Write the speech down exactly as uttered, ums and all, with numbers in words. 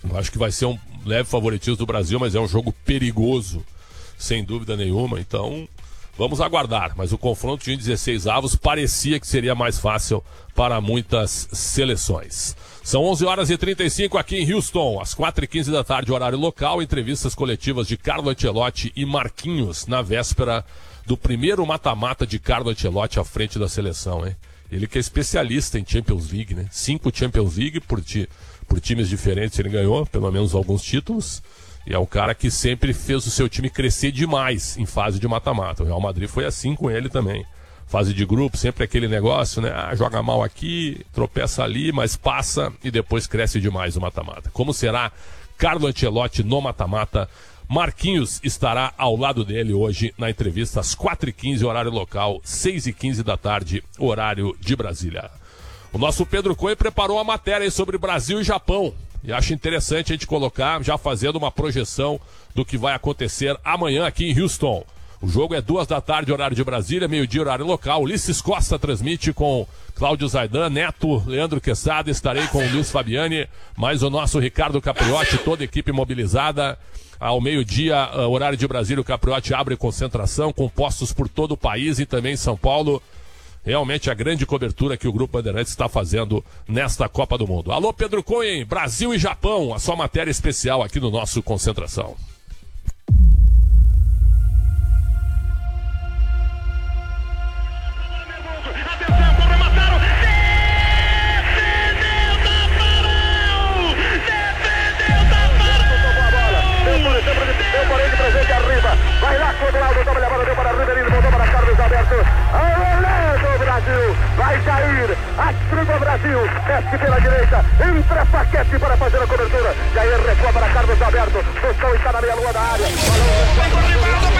Eu acho que vai ser um leve favoritismo do Brasil, mas é um jogo perigoso, sem dúvida nenhuma. Então, vamos aguardar. Mas o confronto de dezesseis avos parecia que seria mais fácil para muitas seleções. São onze horas e trinta e cinco aqui em Houston, às quatro e quinze da tarde, horário local. Entrevistas coletivas de Carlo Ancelotti e Marquinhos na véspera do primeiro mata-mata de Carlo Ancelotti à frente da seleção, hein? Ele que é especialista em Champions League, né? Cinco Champions League por, ti, por times diferentes ele ganhou, pelo menos alguns títulos. E é o cara que sempre fez o seu time crescer demais em fase de mata-mata. O Real Madrid foi assim com ele também. Fase de grupo, sempre aquele negócio, né? Ah, joga mal aqui, tropeça ali, mas passa e depois cresce demais o mata-mata. Como será Carlo Ancelotti no mata-mata? Marquinhos estará ao lado dele hoje na entrevista às quatro e quinze, horário local, seis e quinze da tarde, horário de Brasília. O nosso Pedro Coelho preparou uma matéria aí sobre Brasil e Japão. E acho interessante a gente colocar, já fazendo uma projeção do que vai acontecer amanhã aqui em Houston. O jogo é duas da tarde, horário de Brasília, meio-dia, horário local. Ulisses Costa transmite com Cláudio Zaidan, Neto, Leandro Quesada. Estarei com o Luiz Fabiani, mais o nosso Ricardo Capriotti, toda a equipe mobilizada. Ao meio-dia, horário de Brasília, o Capriotti abre concentração com postos por todo o país e também em São Paulo. Realmente a grande cobertura que o Grupo Bandeirantes está fazendo nesta Copa do Mundo. Alô, Pedro Cohen, Brasil e Japão, a sua matéria especial aqui no nosso Concentração. Vai lá, Clodoaldo, toma levada, deu para Ribeirinho, voltou para Carlos Alberto. Aolé do Brasil, vai cair, atribua o Brasil, desce pela direita, entra Paquete para fazer a cobertura. Jair recua para Carlos Alberto, Tostão está na meia-lua da área. Balão,